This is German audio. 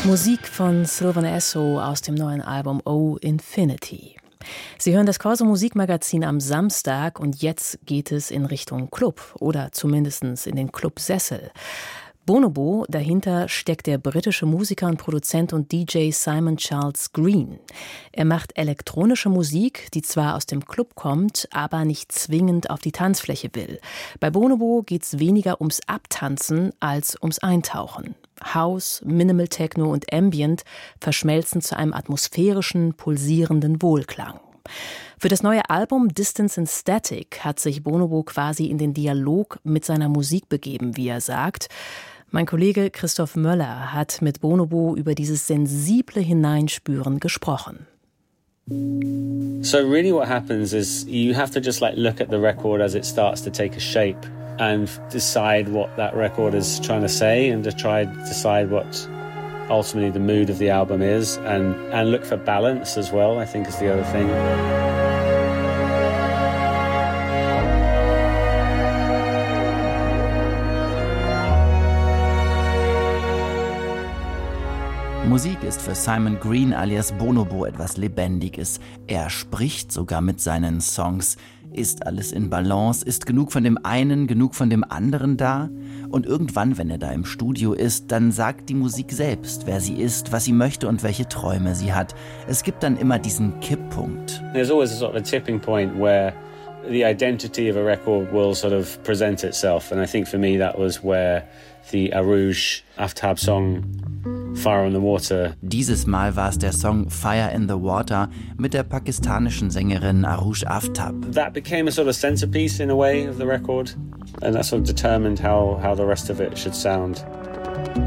Musik von Sylvan Esso aus dem neuen Album Oh Infinity. Sie hören das Corso Musikmagazin am Samstag und jetzt geht es in Richtung Club oder zumindest in den Clubsessel. Bonobo, dahinter steckt der britische Musiker und Produzent und DJ Simon Charles Green. Er macht elektronische Musik, die zwar aus dem Club kommt, aber nicht zwingend auf die Tanzfläche will. Bei Bonobo geht's weniger ums Abtanzen als ums Eintauchen. House, Minimal Techno und Ambient verschmelzen zu einem atmosphärischen, pulsierenden Wohlklang. Für das neue Album Distance and Static hat sich Bonobo quasi in den Dialog mit seiner Musik begeben, wie er sagt. Mein Kollege Christoph Möller hat mit Bonobo über dieses sensible Hineinspüren gesprochen. So really what happens is you have to just look at the record as it starts to take a shape and decide what that record is trying to say and to try to decide what ultimately the mood of the album is and look for balance as well, I think is the other thing. Musik ist für Simon Green alias Bonobo etwas Lebendiges. Er spricht sogar mit seinen Songs. Ist alles in Balance? Ist genug von dem einen, genug von dem anderen da? Und irgendwann, wenn er da im Studio ist, dann sagt die Musik selbst, wer sie ist, was sie möchte und welche Träume sie hat. Es gibt dann immer diesen Kipppunkt. There's always a sort of a tipping point where the identity of a record will sort of present itself. And I think for me that was where the Arouj Aftab song Fire on the Water. Dieses Mal war es der Song Fire in the Water mit der pakistanischen Sängerin Arouj Aftab. That became a sort of centerpiece in a way of the record, and that sort of determined how the rest of it should sound.